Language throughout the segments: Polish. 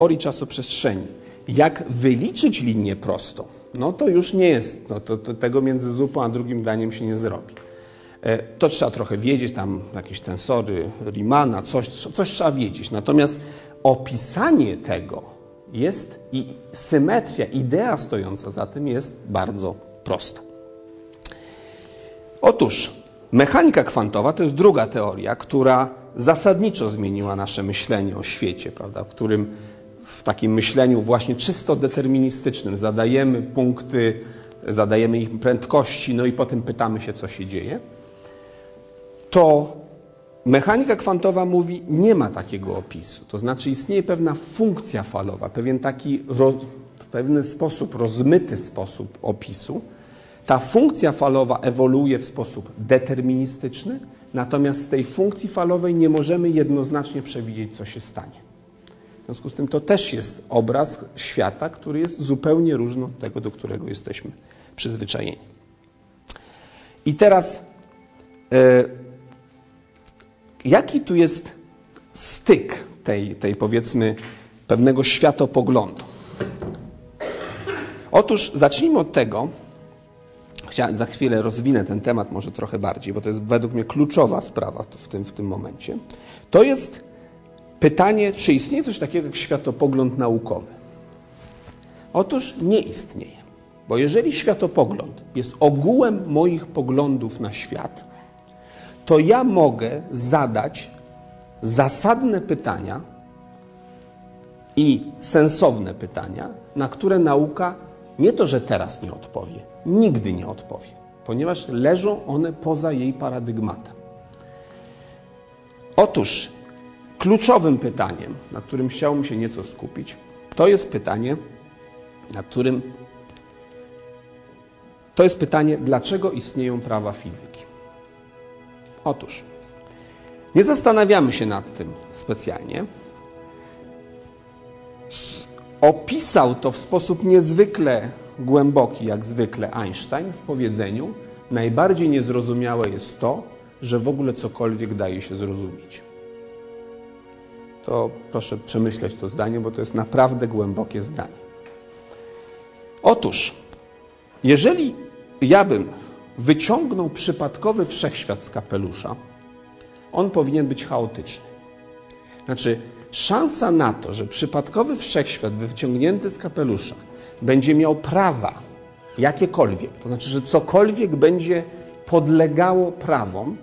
teorii czasoprzestrzeni. Jak wyliczyć linię prostą? No to już nie jest, tego między zupą a drugim daniem się nie zrobi. To trzeba trochę wiedzieć, tam jakieś tensory Riemanna, coś trzeba wiedzieć. Natomiast opisanie tego jest i symetria, idea stojąca za tym jest bardzo prosta. Otóż mechanika kwantowa to jest druga teoria, która zasadniczo zmieniła nasze myślenie o świecie, prawda, w którym w takim myśleniu właśnie czysto deterministycznym zadajemy punkty, zadajemy ich prędkości, no i potem pytamy się, co się dzieje. To mechanika kwantowa mówi, nie ma takiego opisu. To znaczy istnieje pewna funkcja falowa, pewien taki w pewien sposób, rozmyty sposób opisu. Ta funkcja falowa ewoluuje w sposób deterministyczny, natomiast z tej funkcji falowej nie możemy jednoznacznie przewidzieć, co się stanie. W związku z tym to też jest obraz świata, który jest zupełnie różny od tego, do którego jesteśmy przyzwyczajeni. I teraz jaki tu jest styk tej powiedzmy pewnego światopoglądu? Otóż zacznijmy od tego, za chwilę rozwinę ten temat może trochę bardziej, bo to jest według mnie kluczowa sprawa w tym momencie. To jest pytanie, czy istnieje coś takiego jak światopogląd naukowy? Otóż nie istnieje, bo jeżeli światopogląd jest ogółem moich poglądów na świat, to ja mogę zadać zasadne pytania i sensowne pytania, na które nauka nie to, że teraz nie odpowie, nigdy nie odpowie, ponieważ leżą one poza jej paradygmatem. Otóż kluczowym pytaniem, na którym chciałbym się nieco skupić, to jest pytanie, dlaczego istnieją prawa fizyki. Otóż nie zastanawiamy się nad tym specjalnie. Opisał to w sposób niezwykle głęboki, jak zwykle Einstein w powiedzeniu: najbardziej niezrozumiałe jest to, że w ogóle cokolwiek daje się zrozumieć. To proszę przemyśleć to zdanie, bo to jest naprawdę głębokie zdanie. Otóż, jeżeli ja bym wyciągnął przypadkowy wszechświat z kapelusza, on powinien być chaotyczny. Znaczy, szansa na to, że przypadkowy wszechświat wyciągnięty z kapelusza będzie miał prawa jakiekolwiek, to znaczy, że cokolwiek będzie podlegało prawom,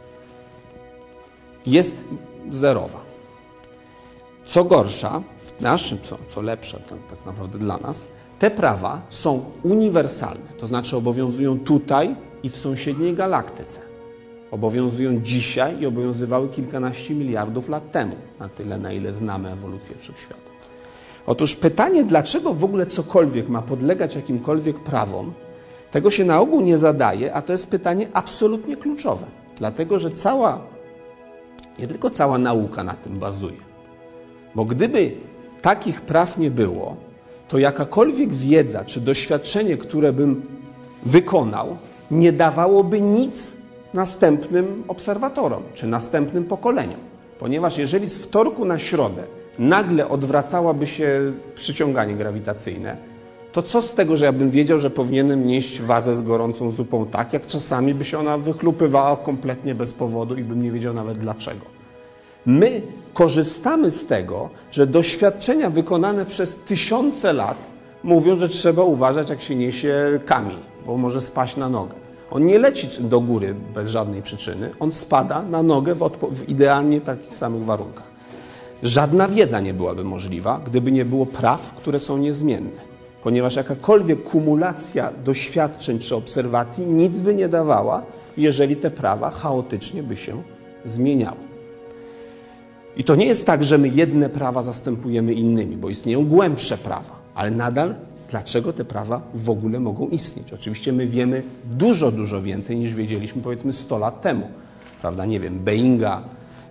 jest zerowa. Co gorsza, w naszym, co lepsze tak naprawdę dla nas, te prawa są uniwersalne, to znaczy obowiązują tutaj i w sąsiedniej galaktyce. Obowiązują dzisiaj i obowiązywały kilkanaście miliardów lat temu, na tyle, na ile znamy ewolucję wszechświata. Otóż pytanie, dlaczego w ogóle cokolwiek ma podlegać jakimkolwiek prawom, tego się na ogół nie zadaje, a to jest pytanie absolutnie kluczowe. Dlatego, że nie tylko cała nauka na tym bazuje. Bo gdyby takich praw nie było, to jakakolwiek wiedza czy doświadczenie, które bym wykonał, nie dawałoby nic następnym obserwatorom czy następnym pokoleniom. Ponieważ jeżeli z wtorku na środę nagle odwracałaby się przyciąganie grawitacyjne, to co z tego, że ja bym wiedział, że powinienem nieść wazę z gorącą zupą tak, jak czasami by się ona wychlupywała kompletnie bez powodu i bym nie wiedział nawet dlaczego. My korzystamy z tego, że doświadczenia wykonane przez tysiące lat mówią, że trzeba uważać, jak się niesie kamień, bo może spaść na nogę. On nie leci do góry bez żadnej przyczyny, on spada na nogę w idealnie takich samych warunkach. Żadna wiedza nie byłaby możliwa, gdyby nie było praw, które są niezmienne. Ponieważ jakakolwiek kumulacja doświadczeń czy obserwacji nic by nie dawała, jeżeli te prawa chaotycznie by się zmieniały. I to nie jest tak, że my jedne prawa zastępujemy innymi, bo istnieją głębsze prawa, ale nadal dlaczego te prawa w ogóle mogą istnieć? Oczywiście my wiemy dużo, dużo więcej niż wiedzieliśmy powiedzmy 100 lat temu. Prawda? Nie wiem, Boeinga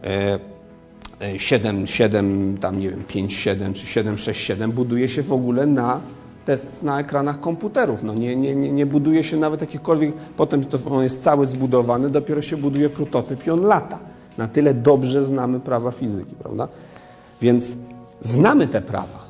5.7 czy 767 buduje się w ogóle na ekranach komputerów. No nie buduje się nawet jakichkolwiek, potem on jest cały zbudowany, dopiero się buduje prototyp i on lata. Na tyle dobrze znamy prawa fizyki, prawda? Więc znamy te prawa,